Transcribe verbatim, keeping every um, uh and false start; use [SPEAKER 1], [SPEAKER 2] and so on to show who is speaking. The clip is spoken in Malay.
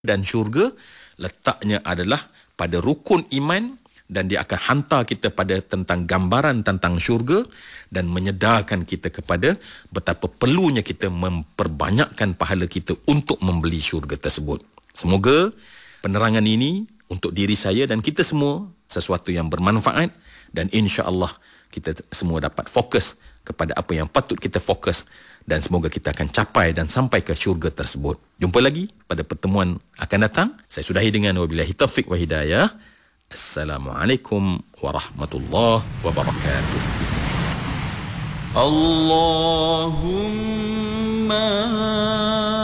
[SPEAKER 1] Dan syurga letaknya adalah pada rukun iman, dan dia akan hantar kita pada tentang gambaran tentang syurga dan menyedarkan kita kepada betapa perlunya kita memperbanyakkan pahala kita untuk membeli syurga tersebut. Semoga penerangan ini untuk diri saya dan kita semua sesuatu yang bermanfaat, dan insya-Allah kita semua dapat fokus kepada apa yang patut kita fokus, dan semoga kita akan capai dan sampai ke syurga tersebut. Jumpa lagi pada pertemuan akan datang. Saya sudahi dengan wabillahi taufik wa hidayah. Assalamualaikum warahmatullahi wabarakatuh.
[SPEAKER 2] Allahumma